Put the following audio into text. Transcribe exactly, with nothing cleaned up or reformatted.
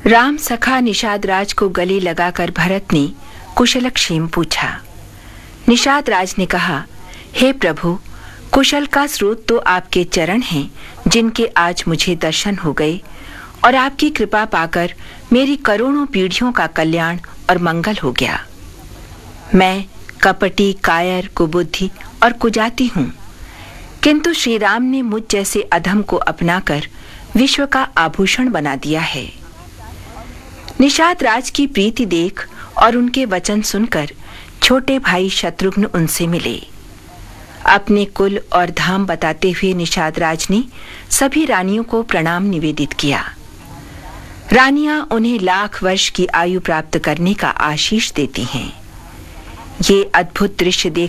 राम सखा निषाद राज को गले लगाकर भरत ने कुशलक्षेम पूछा। निषाद राज ने कहा, हे प्रभु, कुशल का स्रोत तो आपके चरण हैं, जिनके आज मुझे दर्शन हो गए और आपकी कृपा पाकर मेरी करोड़ों पीढ़ियों का कल्याण और मंगल हो गया। मैं कपटी, कायर, कुबुद्धि और कुजाती हूँ, किंतु श्री राम ने मुझ जैसे अधम को अपनाकर विश्व का आभूषण बना दिया है। निषाद राज की प्रीति देख और उनके वचन सुनकर छोटे भाई शत्रुघ्न उनसे मिले। अपने कुल और धाम बताते हुए निषाद राज ने सभी रानियों को प्रणाम निवेदित किया। रानियां उन्हें लाख वर्ष की आयु प्राप्त करने का आशीष देती हैं। ये अद्भुत दृश्य देख